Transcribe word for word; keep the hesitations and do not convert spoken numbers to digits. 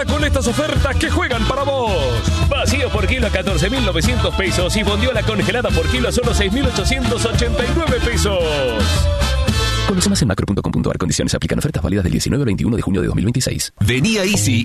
ahora con estas ofertas que juegan para vos. Vacío por kilo a catorce mil novecientos pesos y bondiola congelada por kilo a solo seis mil ochocientos ochenta y nueve pesos. Conoce más en macro punto com punto a r. Condiciones aplican. Ofertas válidas del diecinueve al veintiuno de junio de dos mil veintiséis. Vení a Easy